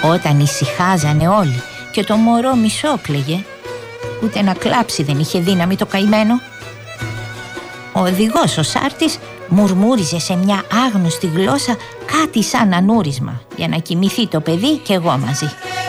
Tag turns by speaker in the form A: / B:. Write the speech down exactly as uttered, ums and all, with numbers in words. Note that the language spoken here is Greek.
A: Όταν ησυχάζανε όλοι και το μωρό μισόκλαιγε, ούτε να κλάψει δεν είχε δύναμη το καημένο, ο οδηγός ο Σάρτης μουρμούριζε σε μια άγνωστη γλώσσα κάτι σαν ανούρισμα για να κοιμηθεί το παιδί και εγώ μαζί.